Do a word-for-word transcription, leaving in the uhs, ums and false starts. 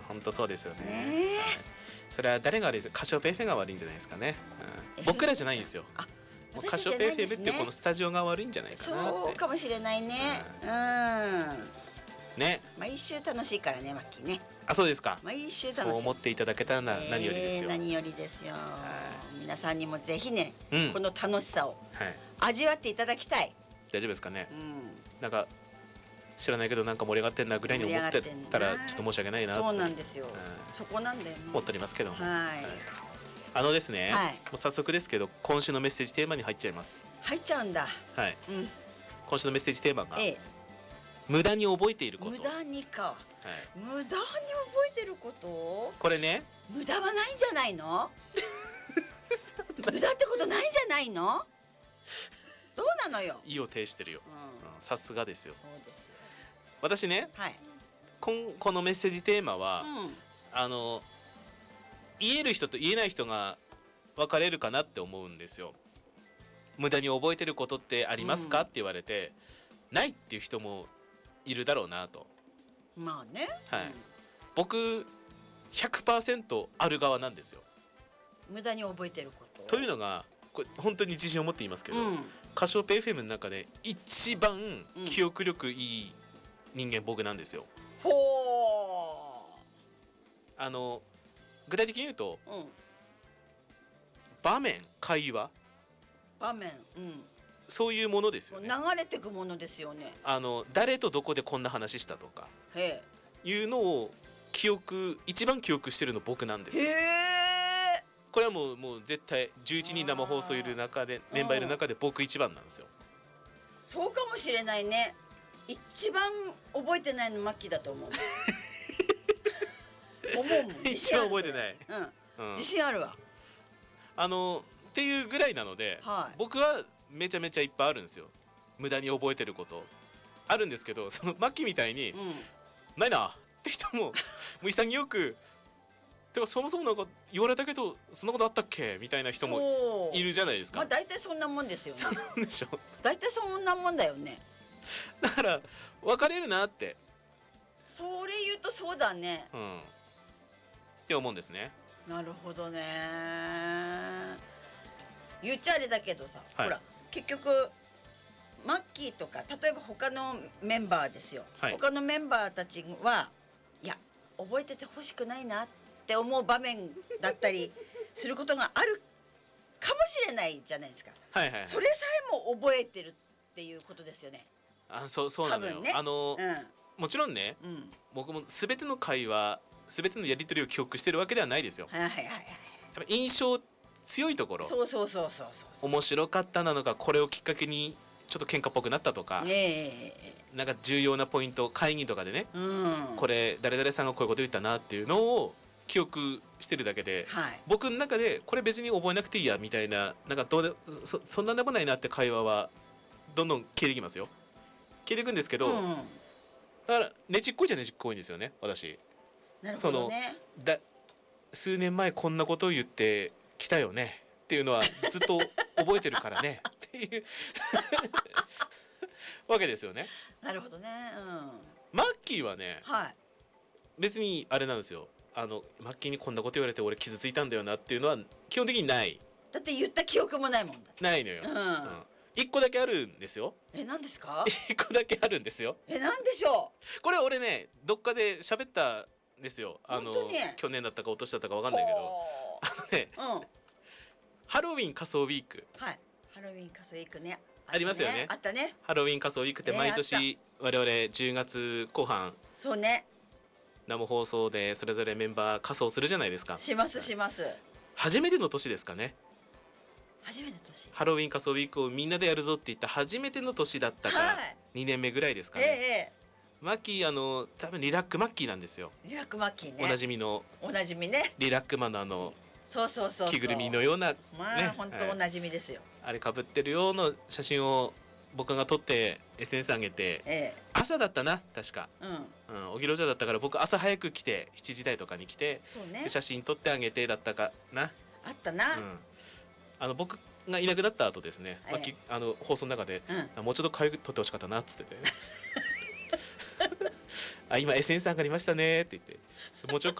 本当そうですよね。 ねえ、 はい、それは誰が悪いですか？カシオペ エフエム が悪いんじゃないですかね。うん、僕らじゃないんですよ。 あ、 もう私カシオペたちじゃないエフエムんですね。 ってこのスタジオが悪いんじゃないかなって。 そうかもしれないね。 ううん。 ね。 毎週楽しいからね、マッキーね。 あ、そうですか。 毎週楽しい。 そう思っていただけたらな、 えー何よりですよ。 何よりですよ。皆さんにもぜひね、 うん、 この楽しさをはい、 味わっていただきたい。 大丈夫ですかね。 うん、 なんか知らないけどなんか盛り上がってんなぐらいに思ってたらちょっと申し訳ないなって。 そうなんですよ。 うん、 そこなんだよね。 思っておりますけども。 はい。 はい、あのですね、 はい、 もう早速ですけど今週のメッセージテーマに入っちゃいます。 入っちゃうんだ。 はい。 うん、 今週のメッセージテーマが、 ええ、 無駄に覚えていること。 無駄にか。 はい、 無駄に覚えてること。 これね、 無駄はないんじゃないの？無駄ってことないんじゃないの？どうなのよ。 意を呈してるよ。 うんうん、さすがですよ。 そうですよ。 私ね、 はい。 こんこのメッセージテーマは、 うん、 あの言える人と言えない人が分かれるかなって思うんですよ。無駄に覚えてることってありますか、 うん、 って言われてないっていう人もいるだろうなと。 まあね。 はい、 うん、 僕 ひゃくパーセント ある側なんですよ。 無駄に覚えてること。 というのがこれ本当に自信を持って言いますけど、 うん、 カシオペ エフエム の中で一番記憶力いい人間僕なんですよ。 ほー。 あの具体的に言うと、 うん、 場面、会話、 場面、うん、 そういうものですよね。 流れてくものですよね。 あの誰とどこでこんな話したとかへいうのを記憶一番記憶してるの僕なんですえ。 よ。 へえ。 これはもうもう絶対じゅういちにん生放送いる中でメンバーいる中で僕一番なんですよ。 そうかもしれないね。一番覚えてないのマッキーだと思う。思うもん。 一番覚えてない。 うん、 うん、 自信あるわ。 あのっていうぐらいなので、 はい、 僕はめちゃめちゃいっぱいあるんですよ。無駄に覚えてることあるんですけど、そのマッキーみたいに、 うん、 ないなって人ももう潔くてかそもそもなんか言われたけどそんなことあったっけみたいな人もいるじゃないですか。 まあ大体そんなもんですよね。 そんなもんでしょ。 大体そんなもんだよね。 だから分かれるなって、 それ言うとそうだね。 うん、って思うんですね。 なるほどね。言っちゃあれだけどさ、 はい、 ほら結局マッキーとか例えば他のメンバーですよ、 はい、 他のメンバーたちはいや覚えててほしくないなって思う場面だったりすることがあるかもしれないじゃないですか。 はいはいはい、 それさえも覚えてるっていうことですよね。 あ、そうそうなのよ、ね、あの、うん、もちろんね、うん、僕も全ての会話全てのやり取りを記憶してるわけではないですよ。 はいはいはいはい、 やっぱ印象強いところ、 そうそうそうそうそうそう、 面白かったなのか、これをきっかけにちょっと喧嘩っぽくなったとか、 ね、 なんか重要なポイント会議とかでね、 うん、これ誰々さんがこういうこと言ったなっていうのを記憶してるだけで、はい、僕の中でこれ別に覚えなくていいやみたいな、なんかどうで そ, そんなでもないなって会話はどんどん消えていきますよ。消えていくんですけど、うん、だからねちっこいじゃねちっこいんですよね私。 なるほどね。 そのだ数年前こんなことを言ってきたよねっていうのはずっと覚えてるからねっていうわけですよね。 なるほどね、うん、 マッキーはね、 はい、 別にあれなんですよ。あのマッキーにこんなこと言われて俺傷ついたんだよなっていうのは基本的にない。 だって言った記憶もないもんだって。 ないのよ、 うんうん、 一個だけあるんですよ。 え、何ですか？ 一個だけあるんですよ。 え、何でしょう。これ俺ねどっかで喋ったんですよ。あの去年だったかお年だったか分かんないけど、あのね、うん、ハロウィン仮装ウィーク、 はい、ハロウィン仮装ウィークね、 ありますよね。 あったね。 ハロウィン仮装ウィークって毎年我々じゅうがつこう半、 そうね、 生放送でそれぞれメンバー仮装するじゃないですか。 しますします。 初めての年ですかね。 初めての年。 ハロウィン仮装ウィークをみんなでやるぞって言った初めての年だったか、はい、にねんめぐらいですかね。ええ、マッキーあの多分リラックマッキーなんですよ。 リラックマッキーね。 おなじみの。 おなじみね。 リラックマンのあの。 そうそうそうそう。 着ぐるみのような、 まあ、ね、本当おなじみですよ。 はい、あれかぶってるような写真を僕が撮って エスエヌエス 上げて、ええ、朝だったな確か、うんうん、おぎろじゃだったから僕朝早く来てしちじ台とかに来て、そうね、写真撮ってあげてだったかな。 あったな、 うん、あの僕がいなくなった後ですね、ええ、まあ、あの放送の中で、うん、もうちょっと回撮ってほしかったなっつっててあ今 エスエヌエス 上がりましたねって言ってもうちょっと